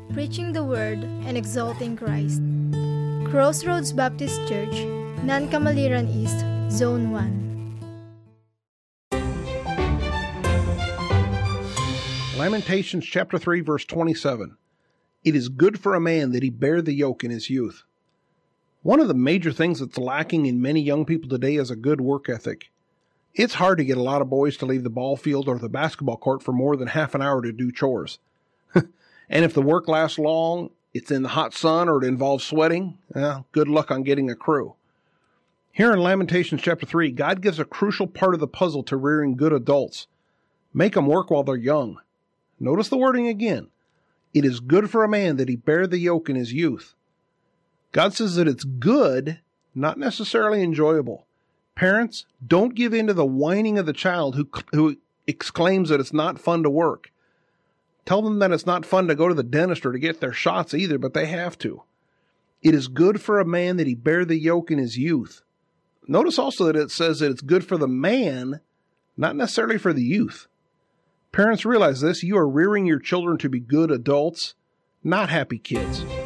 preaching the Word and exalting Christ. Crossroads Baptist Church, Nancamaliran East, Zone 1. Lamentations chapter 3, verse 27. It is good for a man that he bear the yoke in his youth. One of the major things that's lacking in many young people today is a good work ethic. It's hard to get a lot of boys to leave the ball field or the basketball court for more than half an hour to do chores. And if the work lasts long, it's in the hot sun or it involves sweating, good luck on getting a crew. Here in Lamentations chapter 3, God gives a crucial part of the puzzle to rearing good adults. Make them work while they're young. Notice the wording again. It is good for a man that he bear the yoke in his youth. God says that it's good, not necessarily enjoyable. Parents, don't give in to the whining of the child who exclaims that it's not fun to work. Tell them that it's not fun to go to the dentist or to get their shots either, but they have to. It is good for a man that he bear the yoke in his youth. Notice also that it says that it's good for the man, not necessarily for the youth. Parents, realize this. You are rearing your children to be good adults, not happy kids.